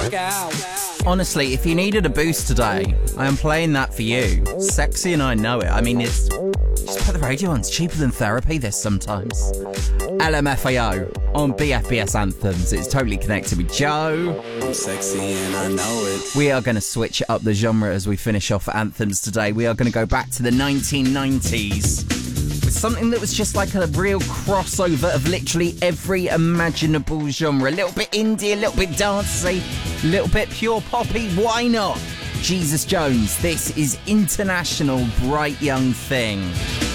Honestly, if you needed a boost today, I am playing that for you. Sexy and I know it. I mean, it's... Just put the radio on. It's cheaper than therapy, this sometimes. LMFAO on BFBS Anthems. It's totally connected with Joe. I'm sexy and I know it. We are going to switch up the genre as we finish off Anthems today. We are going to go back to the 1990s with something that was just like a real crossover of literally every imaginable genre. A little bit indie, a little bit dancey, a little bit pure poppy. Why not? Jesus Jones, this is International Bright Young Thing.